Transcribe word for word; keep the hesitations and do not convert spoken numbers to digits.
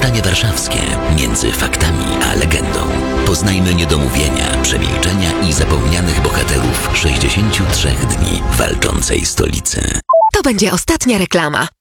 Powstanie Warszawskie. Między faktami a legendą. Poznajmy niedomówienia, przemilczenia i zapomnianych bohaterów sześćdziesięciu trzech dni walczącej stolicy. To będzie ostatnia reklama.